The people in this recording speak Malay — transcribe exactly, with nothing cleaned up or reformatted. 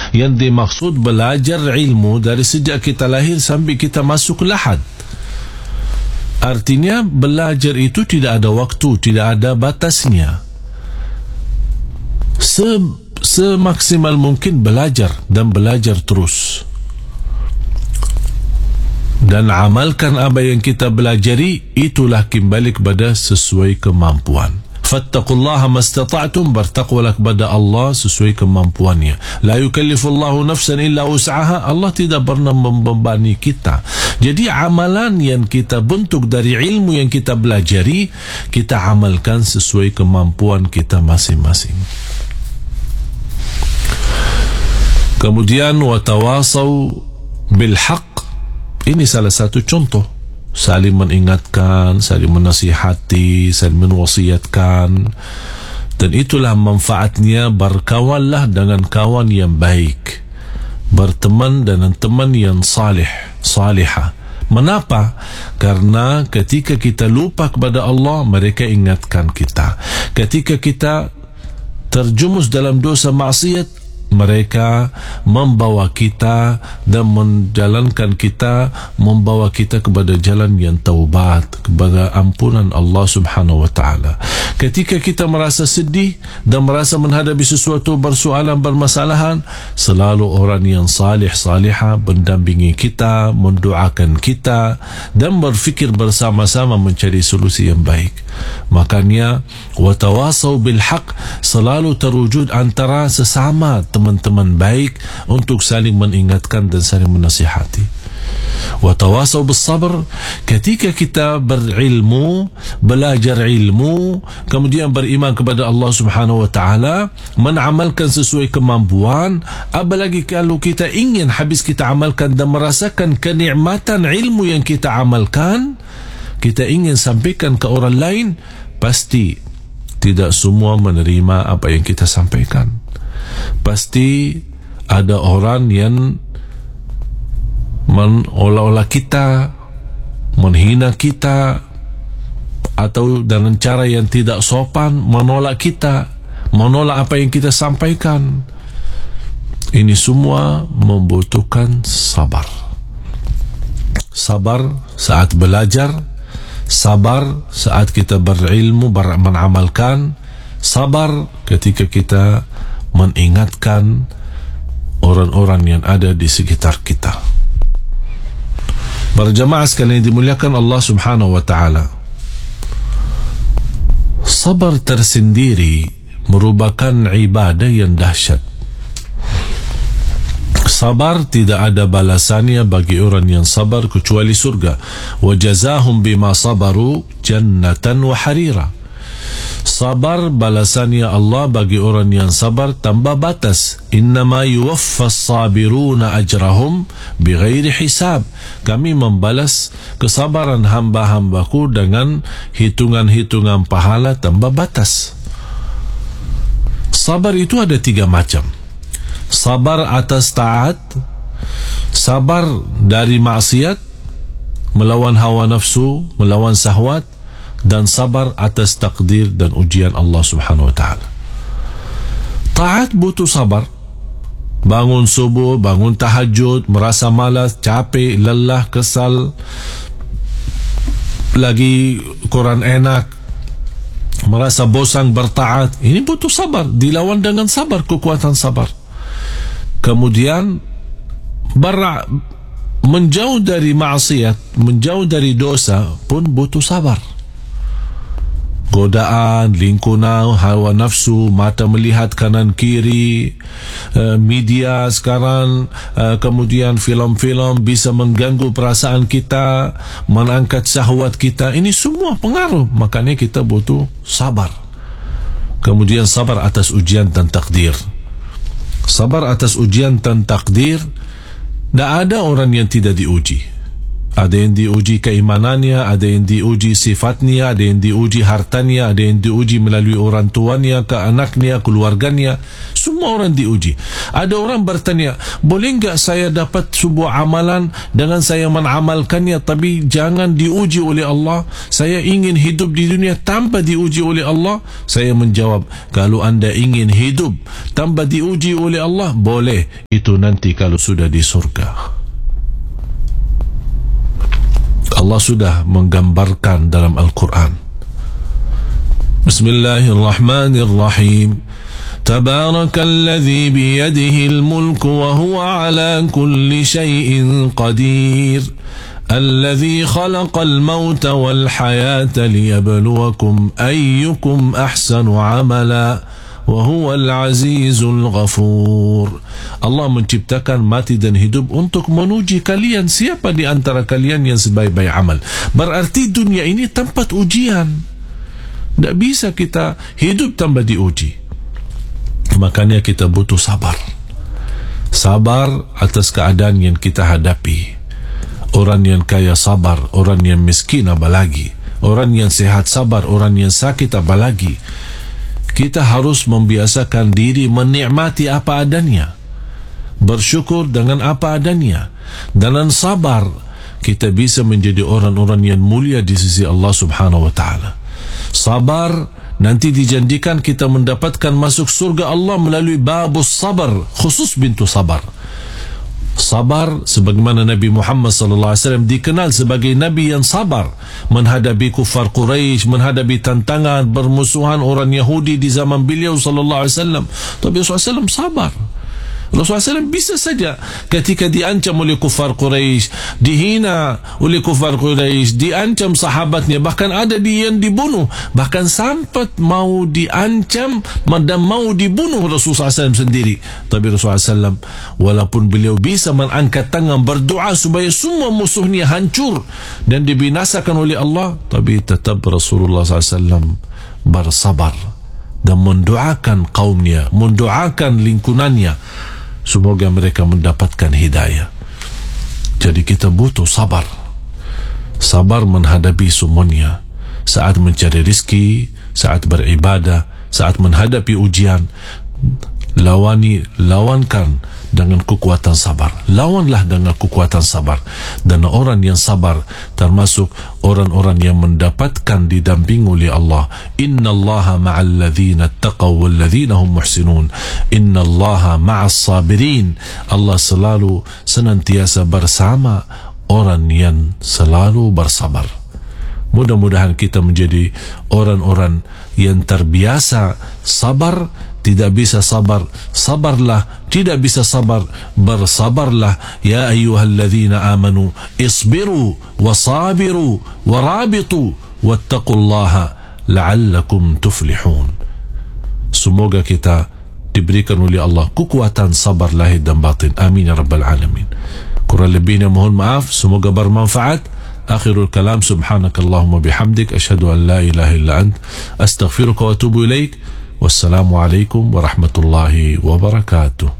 Yang dimaksud belajar ilmu dari sejak kita lahir sampai kita masuk lahad. Artinya belajar itu tidak ada waktu, tidak ada batasnya. Se semaksimal mungkin belajar dan belajar terus. Dan amalkan apa yang kita belajari, itulah kembali kepada sesuai kemampuan. Fattaqullaha mastata'tum, bertakwalah kepada Allah sesuai kemampuannya. La yukallifullahu nafsan illa wus'aha. Allah tidak pernah membebani kita. Jadi amalan yang kita bentuk dari ilmu yang kita belajari, kita amalkan sesuai kemampuan kita masing-masing. Kemudian watawasau bil haqq. Ini salah satu contoh, saling mengingatkan, saling menasihati, saling menwasiatkan. Dan itulah manfaatnya, berkawanlah dengan kawan yang baik, berteman dengan teman yang salih, salihah. Mengapa? Karena ketika kita lupa kepada Allah, mereka ingatkan kita. Ketika kita terjumus dalam dosa maksiat, mereka membawa kita dan menjalankan kita, membawa kita kepada jalan yang taubat, kepada ampunan Allah subhanahu wa ta'ala. Ketika kita merasa sedih dan merasa menghadapi sesuatu persoalan, bermasalahan, selalu orang yang salih salihah mendampingi kita, mendoakan kita dan berfikir bersama-sama mencari solusi yang baik. Makanya watawasau bil haq selalu terwujud antara sesama teman-teman baik untuk saling mengingatkan dan saling menasihati. Watawasau bis sabr, ketika kita berilmu, belajar ilmu, kemudian beriman kepada Allah subhanahu wa ta'ala, menamalkan sesuai kemampuan. Apalagi kalau kita ingin habis kita amalkan dan merasakan kenikmatan ilmu yang kita amalkan, kita ingin sampaikan ke orang lain, pasti tidak semua menerima apa yang kita sampaikan. Pasti ada orang yang mengolah-olah kita, menghina kita, atau dengan cara yang tidak sopan menolak kita, menolak apa yang kita sampaikan. Ini semua membutuhkan sabar. Sabar saat belajar, sabar saat kita berilmu, beramalkan, sabar ketika kita mengingatkan orang-orang yang ada di sekitar kita. Para jamaah sekalian dimuliakan Allah subhanahu wa ta'ala, sabar tersendiri merupakan ibadah yang dahsyat. Sabar tidak ada balasannya bagi orang yang sabar kecuali surga. Wa jazahum bima sabaru jannatan wa harira. Sabar balasannya Allah bagi orang yang sabar tanpa batas. Innama yuwaffas sabiruna ajrahum bighairi hisab. Kami membalas kesabaran hamba-hambaku dengan hitungan-hitungan pahala tanpa batas. Sabar itu ada tiga macam. Sabar atas taat, sabar dari maksiat, melawan hawa nafsu, melawan syahwat, dan sabar atas takdir dan ujian Allah subhanahu wa ta'ala. Taat butuh sabar. Bangun subuh, bangun tahajud, merasa malas, capek, lelah, kesal, lagi kurang enak, merasa bosan bertaat. Ini butuh sabar, dilawan dengan sabar, kekuatan sabar. Kemudian bara, menjauh dari maksiat, menjauh dari dosa pun butuh sabar. Godaan, lingkungan, hawa nafsu, mata melihat kanan kiri, media sekarang, kemudian film-film bisa mengganggu perasaan kita, mengangkat syahwat kita. Ini semua pengaruh, makanya kita butuh sabar. Kemudian sabar atas ujian dan takdir. Sabar atas ujian dan takdir. Tak ada orang yang tidak diuji. Ada yang diuji keimanannya, ada yang diuji sifatnya, ada yang diuji hartanya, ada yang diuji melalui orang tuanya, ke anaknya, keluarganya. Semua orang diuji. Ada orang bertanya, boleh enggak saya dapat sebuah amalan dengan saya menamalkannya, tapi jangan diuji oleh Allah? Saya ingin hidup di dunia tanpa diuji oleh Allah. Saya menjawab, kalau anda ingin hidup tanpa diuji oleh Allah, boleh. Itu nanti kalau sudah di surga. Allah sudah menggambarkan dalam Al-Quran. Bismillahirrahmanirrahim. Tabarakalladzi biyadihil mulku wa huwa ala kulli syai'in qadir. Alladzi khalaqal mauta wal hayata liyabluwakum ayyukum ahsanu amala. Wahuwal azizul ghafur. Allah menciptakan mati dan hidup untuk menuji kalian, siapa di antara kalian yang sebaik-baik amal. Berarti dunia ini tempat ujian. Tak bisa kita hidup tanpa diuji. Makanya kita butuh sabar. Sabar atas keadaan yang kita hadapi. Orang yang kaya sabar, orang yang miskin apalagi. Orang yang sehat sabar, orang yang sakit apalagi. Kita harus membiasakan diri menikmati apa adanya, bersyukur dengan apa adanya. Dengan sabar kita bisa menjadi orang-orang yang mulia di sisi Allah Subhanahu wa taala. Sabar nanti dijanjikan kita mendapatkan masuk surga Allah melalui babus sabar, khusus bintu sabar. Sabar sebagaimana Nabi Muhammad sallallahu alaihi wasallam dikenal sebagai nabi yang sabar menghadapi kufar Quraisy, menghadapi tantangan bermusuhan orang Yahudi di zaman beliau sallallahu alaihi wasallam. Tapi Rasulullah sallallahu alaihi wasallam sabar. Rasulullah sallallahu alaihi wasallam bisa saja ketika diancam oleh kufar Quraisy, dihina oleh kufar Quraisy, diancam sahabatnya, bahkan ada dia yang dibunuh, bahkan sampai mau diancam dan mau dibunuh Rasulullah sallallahu alaihi wasallam sendiri. Tapi Rasulullah sallallahu alaihi wasallam walaupun beliau bisa mengangkat tangan berdoa supaya semua musuhnya hancur dan dibinasakan oleh Allah, tapi tetap Rasulullah sallallahu alaihi wasallam bersabar dan mendoakan kaumnya, mendoakan lingkungannya, semoga mereka mendapatkan hidayah. Jadi kita butuh sabar. Sabar menghadapi semuanya. Saat mencari rizki, saat beribadah, saat menghadapi ujian, lawani, lawankan dengan kekuatan sabar. Lawanlah dengan kekuatan sabar. Dan orang yang sabar termasuk orang-orang yang mendapatkan didamping oleh Allah. Inna Allaha ma'al ladhina taqaw wal ladhina hum muhsinun. Inna Allaha ma'as sabirin. Allah selalu senantiasa bersama orang yang selalu bersabar. Mudah-mudahan kita menjadi orang-orang yang terbiasa sabar. Tidak bisa sabar, sabarlah. Tidak bisa sabar, bersabarlah. Ya ayyuhalladzina amanu isbiru wasabiru warabitu wattaqullaha la'allakum tuflihun. Semoga kita diberikan oleh Allah kekuatan sabar lahir dan batin. Amin ya rabbal alamin. Kurang lebihnya mohon maaf, semoga bermanfaat. Akhirul kalam, subhanakallahumma bihamdik, asyhadu an la ilaha illa ant, astaghfiruka wa atubu ilaik. Wassalamualaikum warahmatullahi wabarakatuh.